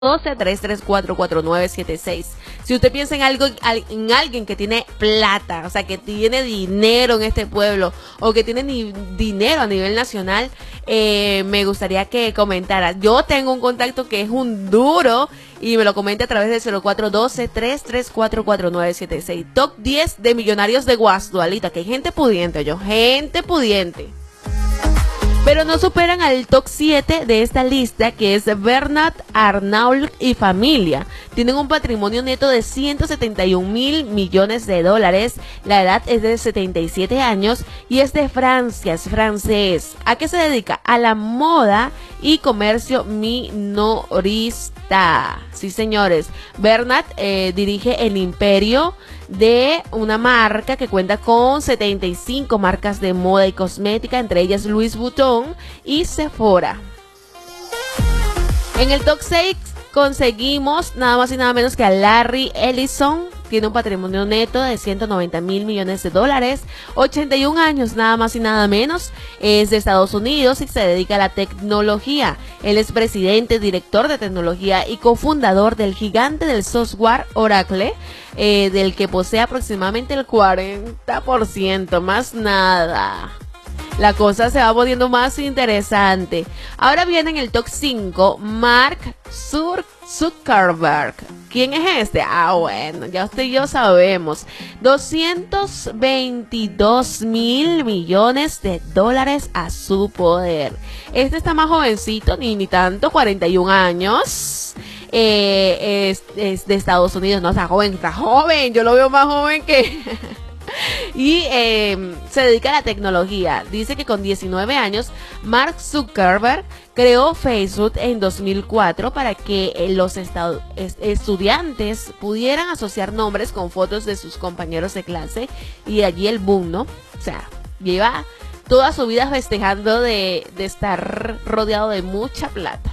412-334-4976. Si usted piensa en algo, en alguien que tiene plata, o sea, que tiene dinero en este pueblo, o que tiene dinero a nivel nacional, me gustaría que comentara. Yo tengo un contacto que es un duro, y me lo comente a través del 0412-334-4976. Top 10 de millonarios de Guasdualita, que hay gente pudiente, gente pudiente. Pero no superan al top 7 de esta lista, que es Bernard Arnault y familia. Tienen un patrimonio neto de 171 mil millones de dólares. La edad es de 77 años y es de Francia, es francés. ¿A qué se dedica? A la moda y comercio minorista. Sí, señores. Bernard dirige el imperio de una marca que cuenta con 75 marcas de moda y cosmética, entre ellas Louis Vuitton y Sephora. En el top 6 conseguimos nada más y nada menos que a Larry Ellison. Tiene un patrimonio neto de 190 mil millones de dólares, 81 años nada más y nada menos, es de Estados Unidos y se dedica a la tecnología. Él es presidente, director de tecnología y cofundador del gigante del software Oracle, del que posee aproximadamente el 40%, más nada. La cosa se va poniendo más interesante. Ahora viene en el top 5 Mark Zuckerberg. ¿Quién es este? Bueno, ya usted y yo sabemos. 222 mil millones de dólares a su poder. Este está más jovencito, ni tanto, 41 años. Es de Estados Unidos, no, está joven. Yo lo veo más joven que... Y se dedica a la tecnología. Dice que con 19 años Mark Zuckerberg creó Facebook en 2004 para que los estudiantes pudieran asociar nombres con fotos de sus compañeros de clase, y allí el boom, ¿no? O sea, lleva toda su vida festejando de estar rodeado de mucha plata.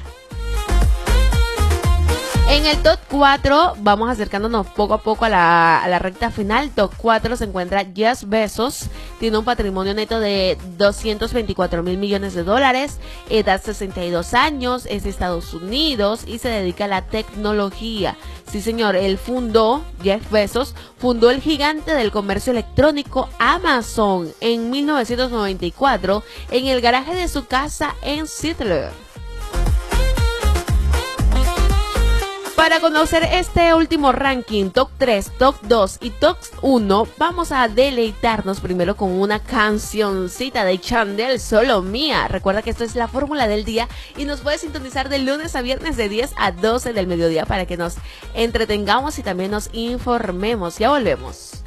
En el top 4, vamos acercándonos poco a poco a la recta final. Top 4 se encuentra Jeff Bezos. Tiene un patrimonio neto de 224 mil millones de dólares. Edad 62 años. Es de Estados Unidos y se dedica a la tecnología. Sí, señor. Jeff Bezos fundó el gigante del comercio electrónico Amazon en 1994 en el garaje de su casa en Seattle. Para conocer este último ranking, top 3, top 2 y top 1, vamos a deleitarnos primero con una cancioncita de Chandel, Solo Mía. Recuerda que esto es la fórmula del día y nos puedes sintonizar de lunes a viernes de 10 a 12 del mediodía para que nos entretengamos y también nos informemos. Ya volvemos.